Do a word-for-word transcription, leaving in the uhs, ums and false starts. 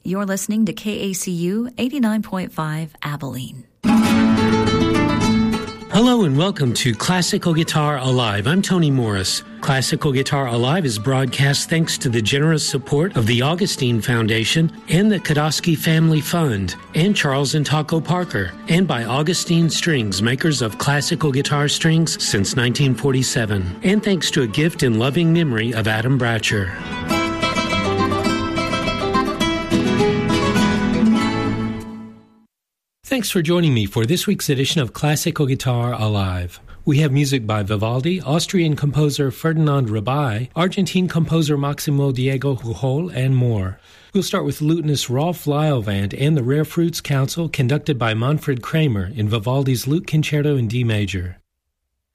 You're listening to K A C U eighty-nine point five Abilene. Hello and welcome to Classical Guitar Alive. I'm Tony Morris. Classical Guitar Alive is broadcast thanks to the generous support of the Augustine Foundation and the Kodosky Family Fund and Charles and Taco Parker, and by Augustine Strings, makers of classical guitar strings since nineteen forty-seven. And thanks to a gift in loving memory of Adam Bratcher. Thanks for joining me for this week's edition of Classical Guitar Alive. We have music by Vivaldi, Austrian composer Ferdinand Rebay, Argentine composer Maximo Diego Pujol, and more. We'll start with lutenist Rolf Lylvand and the Rare Fruits Council, conducted by Manfred Kramer in Vivaldi's Lute Concerto in D major.